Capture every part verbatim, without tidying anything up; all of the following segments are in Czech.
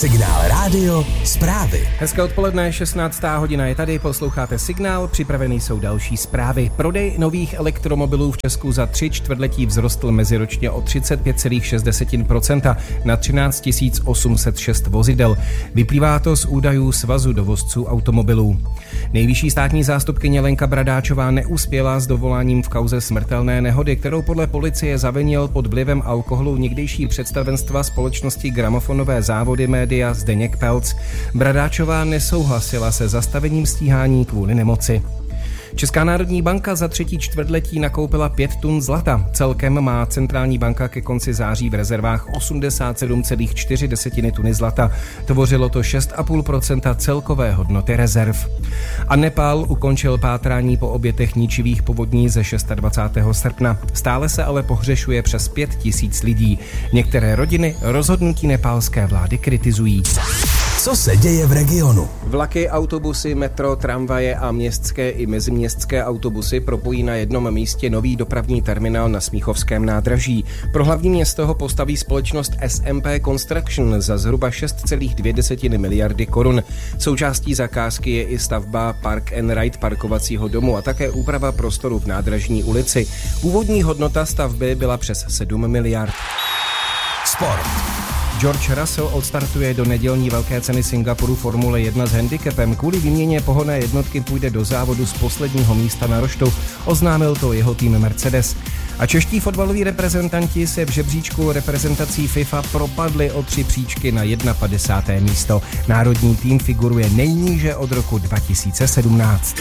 Signál rádio, zprávy. Hezké odpoledne, šestnáctá hodina je tady, posloucháte Signál, připravený jsou další zprávy. Prodej nových elektromobilů v Česku za tři čtvrtletí vzrostl meziročně o třicet pět celá šest procenta na třináct tisíc osm set šest vozidel. Vyplývá to z údajů Svazu dovozců automobilů. Nejvyšší státní zástupkyně Lenka Bradáčová neuspěla s dovoláním v kauze smrtelné nehody, kterou podle policie zavinil pod vlivem alkoholu někdejší představenstva společnosti Gramofonové závody Média Zdeněk Pelc. Bradáčová nesouhlasila se zastavením stíhání kvůli nemoci. Česká národní banka za třetí čtvrtletí nakoupila pět tun zlata. Celkem má centrální banka ke konci září v rezervách osmdesát sedm celá čtyři tuny zlata. Tvořilo to šest celá pět procenta celkové hodnoty rezerv. A Nepál ukončil pátrání po obětech ničivých povodní ze dvacátého šestého srpna. Stále se ale pohřešuje přes pět tisíc lidí. Některé rodiny rozhodnutí nepálské vlády kritizují. Co se děje v regionu? Vlaky, autobusy, metro, tramvaje a městské i meziměstské autobusy propojí na jednom místě nový dopravní terminál na Smíchovském nádraží. Pro hlavní město ho postaví společnost S M P Construction za zhruba šest celá dvě miliardy korun. Součástí zakázky je i stavba Park and Ride parkovacího domu a také úprava prostoru v Nádražní ulici. Původní hodnota stavby byla přes sedm miliard. Sport. George Russell odstartuje do nedělní velké ceny Singapuru Formule jedna s handicapem. Kvůli výměně pohonné jednotky půjde do závodu z posledního místa na roštu. Oznámil to jeho tým Mercedes. A čeští fotbaloví reprezentanti se v žebříčku reprezentací FIFA propadli o tři příčky na padesáté první místo. Národní tým figuruje nejníže od roku dva tisíce sedmnáct.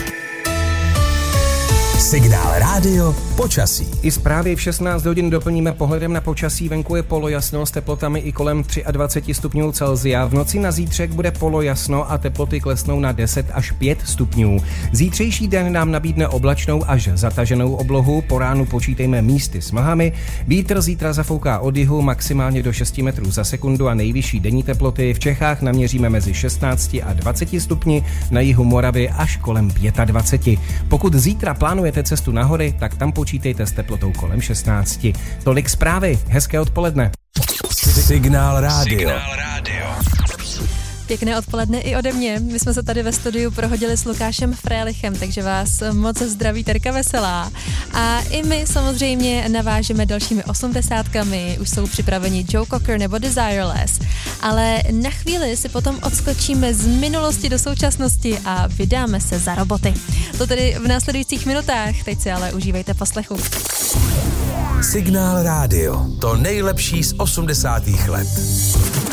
Signál rádio, počasí. I zprávy v šestnáct hodin doplníme pohledem na počasí. Venku je polojasno s teplotami i kolem dvacet tři stupňů Celsia. V noci na zítřek bude polojasno a teploty klesnou na deset až pět stupňů. Zítřejší den nám nabídne oblačnou až zataženou oblohu. Po ránu počítejme místy s mlhami. Vítr zítra zafouká od jihu maximálně do šest metrů za sekundu a nejvyšší denní teploty v Čechách naměříme mezi šestnáct a dvacet stupni, na jihu Moravy až kolem dvacet pět. Pokud zítra plánujete cestu na hory, tak tam počítejte s teplotou kolem šestnáct. Tolik zprávy, hezké odpoledne. Signál rádio. Signál rádio. Pěkné odpoledne i ode mě. My jsme se tady ve studiu prohodili s Lukášem Frélichem, takže vás moc zdraví Terka Veselá. A i my samozřejmě navážeme dalšími osmdesátkami, už jsou připraveni Joe Cocker nebo Desireless. Ale na chvíli si potom odskočíme z minulosti do současnosti a vydáme se za roboty. To tedy v následujících minutách, teď si ale užívejte poslechu. Signál rádio, to nejlepší z osmdesátých let.